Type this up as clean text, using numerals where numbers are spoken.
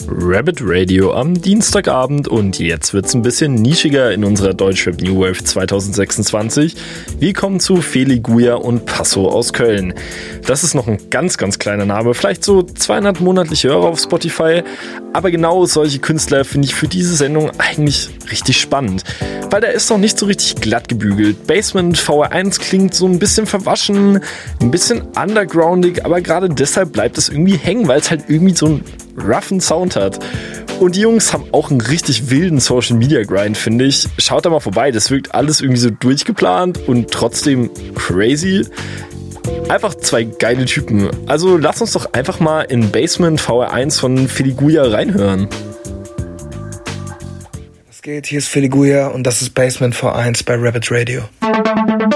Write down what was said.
Rabbit Radio am Dienstagabend und jetzt wird's ein bisschen nischiger in unserer Deutschrap New Wave 2026. Wir kommen zu Feli Guya und Passo aus Köln. Das ist noch ein ganz, ganz kleiner Name, vielleicht so 200 monatliche Hörer auf Spotify, aber genau solche Künstler finde ich für diese Sendung eigentlich richtig spannend, weil der ist noch nicht so richtig glatt gebügelt. Basement VR1 klingt so ein bisschen verwaschen, ein bisschen undergroundig, aber gerade deshalb bleibt es irgendwie hängen, weil es halt irgendwie so einen roughen Sound hat. Und die Jungs haben auch einen richtig wilden Social Media Grind, finde ich. Schaut da mal vorbei, das wirkt alles irgendwie so durchgeplant und trotzdem crazy. Einfach zwei geile Typen. Also lass uns doch einfach mal in Basement VR1 von Feli Guya reinhören. Was geht? Hier ist Feli Guya und das ist Basement VR1 bei Rabbit Radio.